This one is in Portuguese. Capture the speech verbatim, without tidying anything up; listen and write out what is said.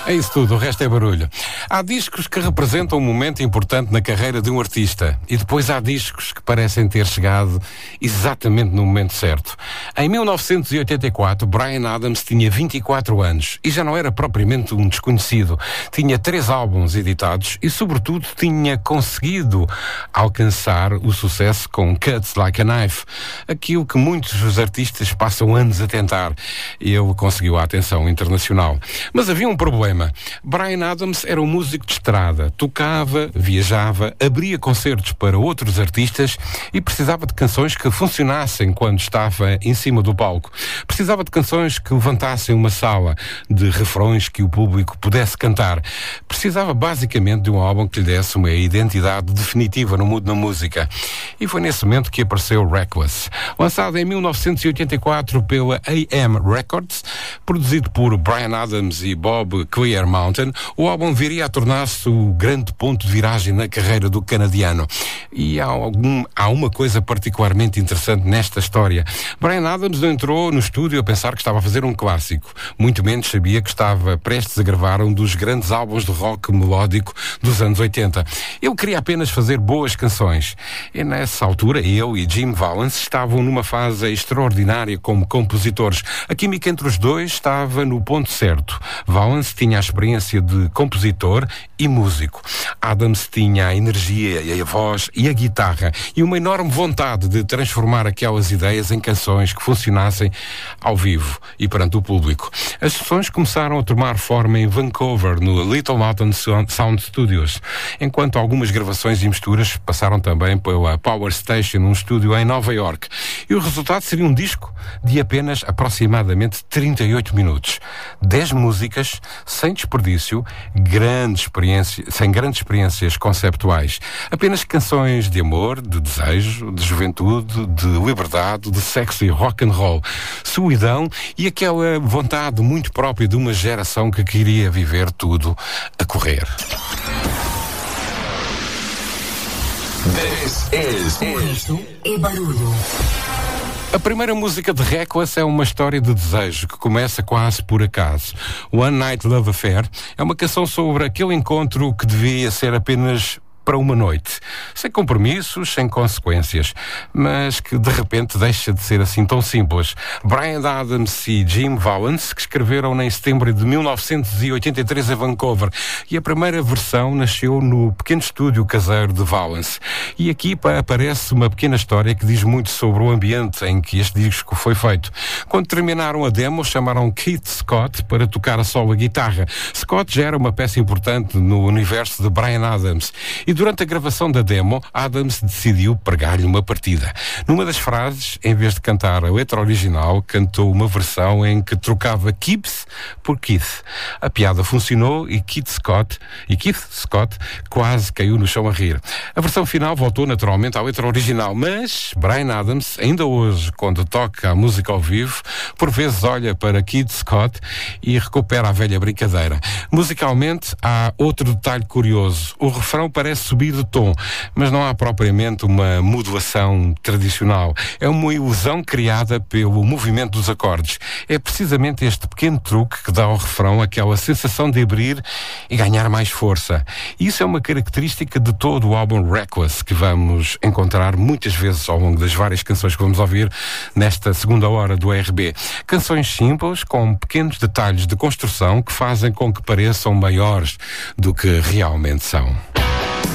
É isso tudo, o resto é barulho. Há discos que representam um momento importante na carreira de um artista e depois há discos que parecem ter chegado exatamente no momento certo. Em mil novecentos e oitenta e quatro, Bryan Adams tinha vinte e quatro anos e já não era propriamente um desconhecido. Tinha três álbuns editados e, sobretudo, tinha conseguido alcançar o sucesso com Cuts Like a Knife, aquilo que muitos dos artistas passam anos a tentar. Ele conseguiu a atenção internacional. Mas havia um problema. Bryan Adams era um músico de estrada, tocava, viajava, abria concertos para outros artistas e precisava de canções que funcionassem quando estava em cima do palco. Precisava de canções que levantassem uma sala, de refrões que o público pudesse cantar. Precisava basicamente de um álbum que lhe desse uma identidade definitiva no mundo da música. E foi nesse momento que apareceu Reckless. Lançado em mil novecentos e oitenta e quatro pela A M Records, produzido por Bryan Adams e Bob Clear Mountain, o álbum viria a tornar-se o grande ponto de viragem na carreira do canadiano. E há, algum, há uma coisa particularmente interessante nesta história. Bryan Adams não entrou no estúdio a pensar que estava a fazer um clássico. Muito menos sabia que estava prestes a gravar um dos grandes álbuns de rock melódico dos anos oitenta. Ele queria apenas fazer boas canções. E nessa altura, ele e Jim Vallance estavam numa fase extraordinária como compositores. A química entre os dois estava no ponto certo. Vallance tinha a experiência de compositor e músico. Adams tinha a energia e a voz e a guitarra e uma enorme vontade de transformar aquelas ideias em canções que funcionassem ao vivo e perante o público. As sessões começaram a tomar forma em Vancouver, no Little Mountain Sound Studios, enquanto algumas gravações e misturas passaram também pela Power Station, um estúdio em Nova York. E o resultado seria um disco de apenas aproximadamente trinta e oito minutos. dez músicas, sem desperdício, grande experiência, sem grandes experiências conceptuais. Apenas canções de amor, de desejo, de juventude, de liberdade, de sexo e rock and roll. Solidão e aquela vontade muito própria de uma geração que queria viver tudo a correr. This is, is. É barulho. A primeira música de Reckless é uma história de desejo que começa quase por acaso. One Night Love Affair é uma canção sobre aquele encontro que devia ser apenas para uma noite, sem compromissos, sem consequências, mas que de repente deixa de ser assim tão simples. Bryan Adams e Jim Vallance, que escreveram em setembro de mil novecentos e oitenta e três em Vancouver, e a primeira versão nasceu no pequeno estúdio caseiro de Vallance. E aqui aparece uma pequena história que diz muito sobre o ambiente em que este disco foi feito. Quando terminaram a demo, chamaram Keith Scott para tocar a solo guitarra. Scott já era uma peça importante no universo de Bryan Adams, e durante a gravação da demo, Adams decidiu pregar-lhe uma partida. Numa das frases, em vez de cantar a letra original, cantou uma versão em que trocava Gibbs por Keith. A piada funcionou e Keith Scott, e Keith Scott quase caiu no chão a rir. A versão final voltou naturalmente à letra original, mas Bryan Adams, ainda hoje, quando toca a música ao vivo, por vezes olha para Keith Scott e recupera a velha brincadeira. Musicalmente, há outro detalhe curioso. O refrão parece subir de tom, mas não há propriamente uma modulação tradicional. É uma ilusão criada pelo movimento dos acordes. É precisamente este pequeno truque que dá ao refrão aquela sensação de abrir e ganhar mais força. E isso é uma característica de todo o álbum Reckless, que vamos encontrar muitas vezes ao longo das várias canções que vamos ouvir nesta segunda hora do R B. Canções simples, com pequenos detalhes de construção que fazem com que pareçam maiores do que realmente são.